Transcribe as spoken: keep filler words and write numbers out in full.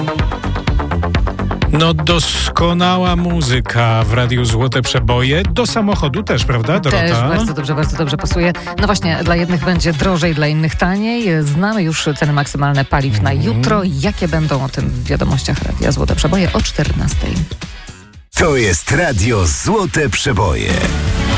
No doskonała muzyka w Radiu Złote Przeboje. Do samochodu też, prawda, Dorota? Też bardzo dobrze, bardzo dobrze pasuje. No właśnie, dla jednych będzie drożej, dla innych taniej. Znamy już ceny maksymalne paliw mm. na jutro. Jakie będą, o tym w wiadomościach Radia Złote Przeboje o czternastej. To jest Radio Złote Przeboje.